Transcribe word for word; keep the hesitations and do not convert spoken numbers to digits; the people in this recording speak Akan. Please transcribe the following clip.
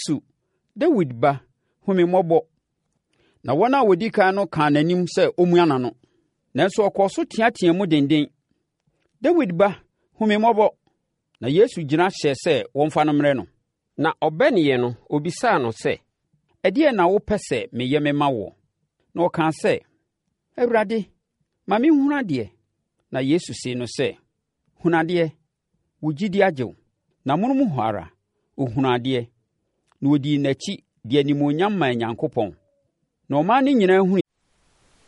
Yesu, Dawid ba, hu me mmɔbɔ. Na wɔn a wɔdi kan no kaa n'anim sɛ ɔmmua n'ano. Nanso ɔkɔɔ so teateaam denden, Dawid ba, hu me mmɔbɔ. Na Yesu gyina hyɛɛ sɛ wɔmfa no mmrɛ no. Na ɔbɛneeɛ no, obisaa no sɛ, ɛdeɛn na wopɛ sɛ meyɛ mema wo? Na ɔkaa sɛ, Awurade, ma menhunu adeɛ. Na Yesu see no sɛ, hunu adeɛ, wo gyidi agye wo. Na monom hɔ ara, ɔhunu adeɛ. Na ɔdii n'akyi de animuonyam maa Onyankopɔn. Na ɔman no nyinaa hunu